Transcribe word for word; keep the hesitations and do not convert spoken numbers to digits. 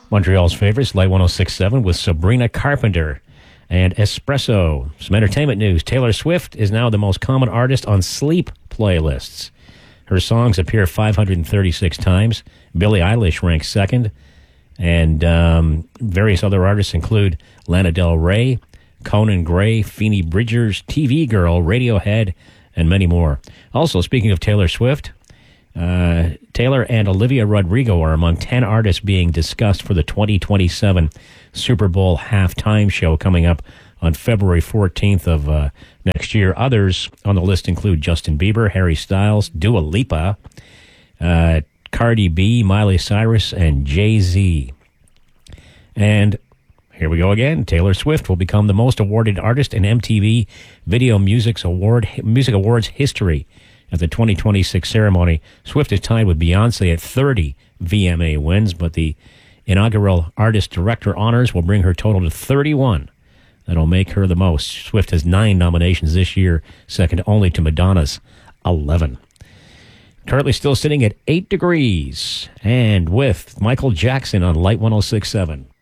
Montreal's favorites, Light one oh six point seven with Sabrina Carpenter and Espresso. Some entertainment news. Taylor Swift is now the most common artist on sleep playlists. Her songs appear five hundred thirty-six times. Billie Eilish ranks second. And um, various other artists include Lana Del Rey, Conan Gray, Phoebe Bridgers, T V Girl, Radiohead, and many more. Also, speaking of Taylor Swift, uh, Taylor and Olivia Rodrigo are among ten artists being discussed for the twenty twenty-seven Super Bowl halftime show coming up on February fourteenth of uh, next year. Others on the list include Justin Bieber, Harry Styles, Dua Lipa, uh, Cardi B, Miley Cyrus, and Jay-Z. And here we go again. Taylor Swift will become the most awarded artist in M T V Video Music's Award Music Awards history. At the twenty twenty-six ceremony, Swift is tied with Beyonce at thirty V M A wins, but the inaugural Artist-Director honors will bring her total to thirty-one. That'll make her the most. Swift has nine nominations this year, second only to Madonna's eleven. Currently still sitting at eight degrees, and with Michael Jackson on Light one oh six point seven.